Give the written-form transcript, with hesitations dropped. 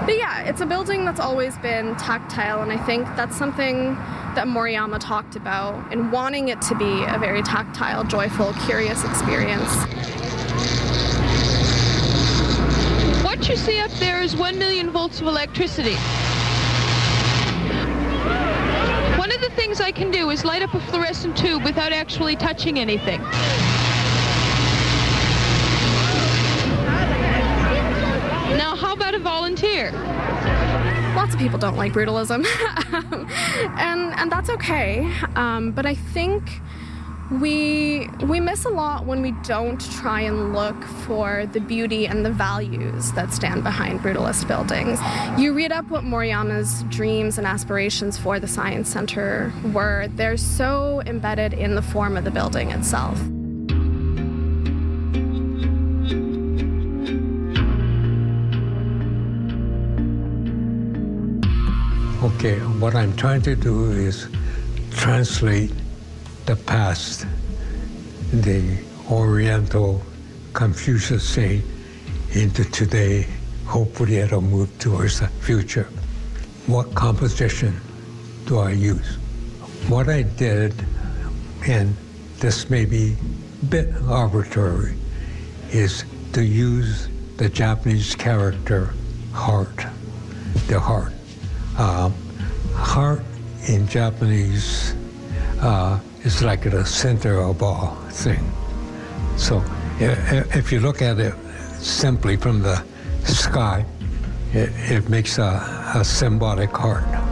But yeah, it's a building that's always been tactile, and I think that's something that Moriyama talked about in wanting it to be a very tactile, joyful, curious experience. What you see up there is 1 million volts of electricity. One of the things I can do is light up a fluorescent tube without actually touching anything. Now, how about a volunteer? Lots of people don't like brutalism, and that's okay. But I think we miss a lot when we don't try and look for the beauty and the values that stand behind brutalist buildings. You read up what Moriyama's dreams and aspirations for the Science Center were. They're so embedded in the form of the building itself. Okay, what I'm trying to do is translate the past, the Oriental Confucius saying, into today. Hopefully it'll move towards the future. What composition do I use? What I did, and this may be a bit arbitrary, is to use the Japanese character heart, the heart. Heart in Japanese is like the center of all thing. So if you look at it simply from the sky, it makes a symbolic heart.